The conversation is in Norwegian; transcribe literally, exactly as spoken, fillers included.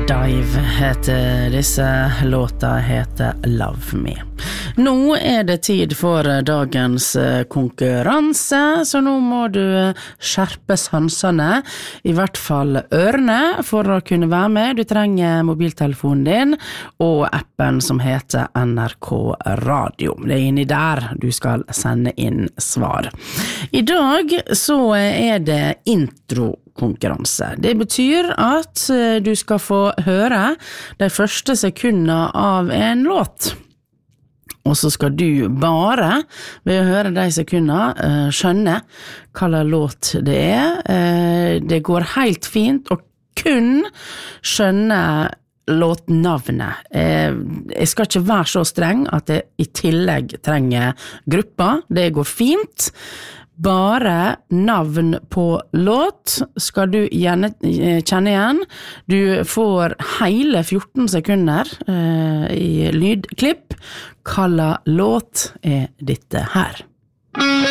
Dive heter disse, låta heter Love Me. Nå er det tid for dagens konkurranse, så nå må du skjerpe sansene, i hvert fall ørene, for å kunne være med. Du trenger mobiltelefonen din og appen som heter N R K Radio. Det er inni der du skal sende inn svar. I dag så er det intro konkurranse. Det betyr at du skal få høre de første sekundene av en låt. Og så skal du bare, ved å høre de sekundene, skjønne hva låt det er. Det går helt fint å kun skjønne låtnavnet. Jeg skal ikke være så streng at jeg i tillegg trenger gruppa. Det går fint. Bare navn på låt skal du gjerne kjenne igjen. Du får hele fjorten sekunder eh, i lydklipp. Hva låt er dette her?